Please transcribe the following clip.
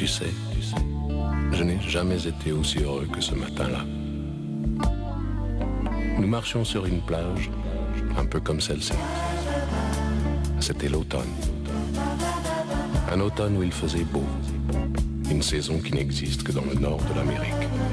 Tu sais, je n'ai jamais été aussi heureux que ce matin-là. Nous marchions sur une plage, un peu comme celle-ci. C'était l'automne. Un automne où il faisait beau. Une saison qui n'existe que dans le nord de l'Amérique.